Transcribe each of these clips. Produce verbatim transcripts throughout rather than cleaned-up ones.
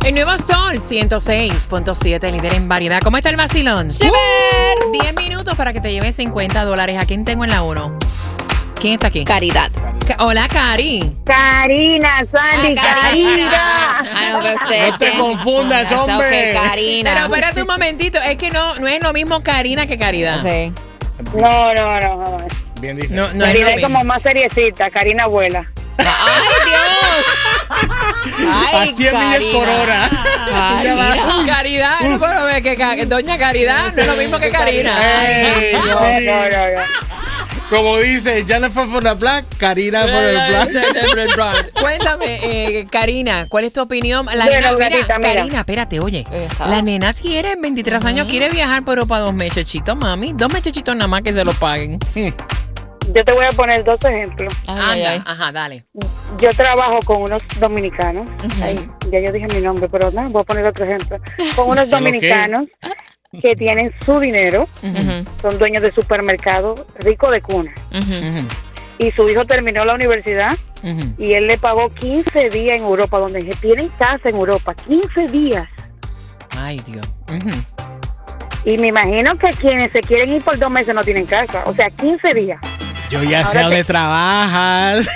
El nuevo Sol ciento seis punto siete, líder en variedad. ¿Cómo está el vacilón? ¡Súper! diez minutos para que te lleves cincuenta dólares. ¿A quién tengo en la uno? ¿Quién está aquí? Caridad. Ca- Hola, Cari. Karina, Sandy, Ah, Karina. Karina. Ah, no, pero usted No te tiene- confundas, Ah, hombre. ok, Karina. Pero espérate un momentito. Es que no, no es lo mismo Karina que Caridad. Sí. No, no, no. no. Bien No, diferente. no es Karina lo es mismo. como más seriecita, Karina abuela. ¡Ay, Dios! ¡Ay, A cien millas por hora. Karina. Caridad, no puedo ver que ca- Doña Caridad no es lo mismo que Karina. Ey, No, sí. no, no, no. Como dice Jennifer for the Black, Karina for the Black. Cuéntame, eh, Karina, ¿cuál es tu opinión? La Bueno, nena, mira, gatita, mira. Karina, espérate, oye. Ahí está. La nena quiere, en veintitrés años, quiere viajar por Europa dos mechechitos, mami. Dos mechechitos nada más que se lo paguen. Yo te voy a poner dos ejemplos. Ay, ay, Anda, ay. ajá, dale. Yo trabajo con unos dominicanos. Ay, ya yo dije mi nombre, pero no, voy a poner otro ejemplo. Con unos ¿Pero qué? dominicanos que tienen su dinero, Ujú, son dueños de supermercado, rico de cuna. ujú. Ujú, Y su hijo terminó la universidad ujú. y él le pagó quince días en Europa, donde tienen casa en Europa, quince días. Ay, Dios. Ujú. Y me imagino que quienes se quieren ir por dos meses no tienen casa, o sea, quince días. Yo ya sé Ahora dónde te- trabajas.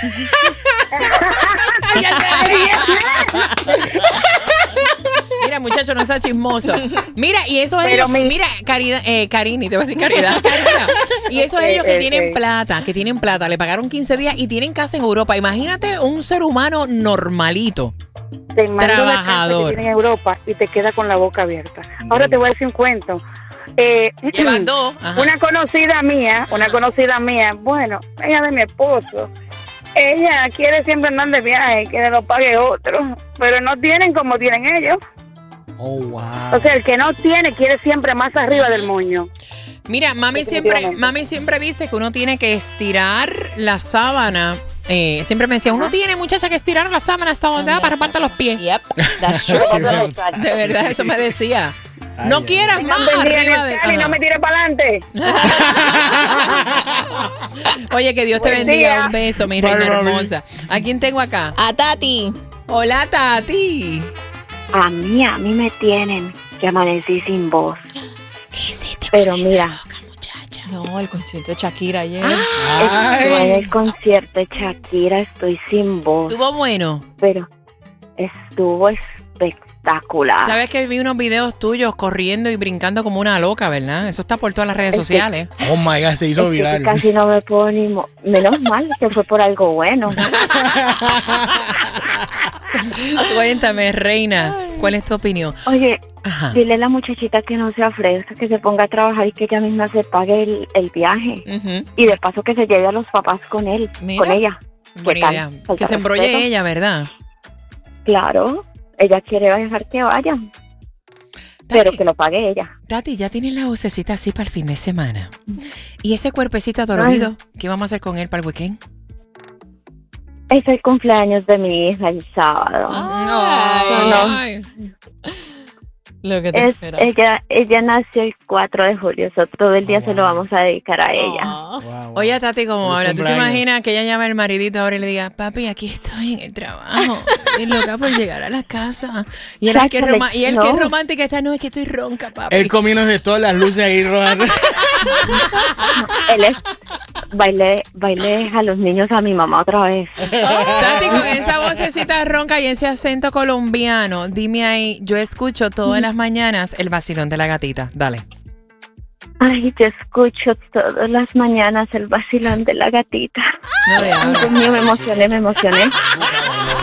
Mira, muchacho, no sea chismoso. Mira, y esos Pero ellos, mi- mira, Caridad, eh, Carini, te voy a decir Caridad, Karina. Y esos Ok, ellos que ok. tienen plata, que tienen plata, le pagaron quince días y tienen casa en Europa. Imagínate un ser humano normalito. Te mando una casa Trabajador. que tienen en Europa y te queda con la boca abierta. Ahora te voy a decir un cuento. Eh, Llevan dos. Ajá. Una conocida mía, una conocida mía, bueno, ella de mi esposo, ella quiere siempre andar de viaje, quiere lo pague otro, pero no tienen como tienen ellos. Oh, wow. O sea, el que no tiene quiere siempre más arriba del moño. Mira, mami siempre, Definitivamente. mami siempre dice que uno tiene que estirar la sábana. Eh, siempre me decía, uno tiene, muchacha, que estirar la sábana hasta donde da para raparte los pies. Yep, that's true. Sí, verdad. De verdad, eso me decía. Ay, No ay, quieras Tengan más buen día en arriba el de... Cali, Ajá. no me tire para adelante. Oye, que Dios te Buen bendiga. día. Un beso, mi Bye, reina mami. hermosa. ¿A quién tengo acá? A Tati. Hola, Tati. A mí, a mí me tienen que amanecí sin voz. ¿Qué hiciste Pero con esa mira. boca, muchacha? No, el concierto de Shakira ayer. Estuve en Ay. el concierto de Shakira, estoy sin voz, Estuvo bueno. pero estuvo espectacular. Sabes que vi unos videos tuyos corriendo y brincando como una loca, ¿verdad? Eso está por todas las redes Es que- sociales. Oh my God, se hizo Es que viral. casi no me puedo ni... mo- Menos mal que fue por algo bueno. Cuéntame, reina, ¿cuál es tu opinión? Oye, Ajá. dile a la muchachita que no se ofrezca, que se ponga a trabajar y que ella misma se pague el, el viaje. Ujú. Y de paso que se lleve a los papás con él, Mira. con ella. Buena tal? idea. Falta Que se embrolle respeto. ella, ¿verdad? Claro, ella quiere dejar que vaya, pero Tati, que lo pague ella. Tati, ya tienes la vocecita así para el fin de semana. ¿Y ese cuerpecito adolorido? ¿Qué vamos a hacer con él para el weekend? Es el cumpleaños de mi hija el sábado. Ay. Lo que te Es, espera. ella, ella nació el cuatro de julio, so, todo el día Oh, se lo wow. vamos a dedicar a ella. Ah. Wow, wow. Oye, Tati, como Feliz habla, ¿tú te cumpleaños. imaginas que ella llama al maridito ahora y le diga, papi, aquí estoy en el trabajo, estoy loca por llegar a la casa? Y él, ay, qué Sácale, roma- y él no. qué romántica está, no, es que estoy ronca, papi. Él comiéndose todas las luces ahí rojas. Él es, baile, baile a los niños a mi mamá otra vez. Tati, con esa vocecita ronca y ese acento colombiano, dime ahí, yo escucho todas las mañanas el vacilón de la gatita. Dale. Ay, te escucho todas las mañanas el vacilón de la gatita. No le Ay, hables. Dios mío, me emocioné, me emocioné.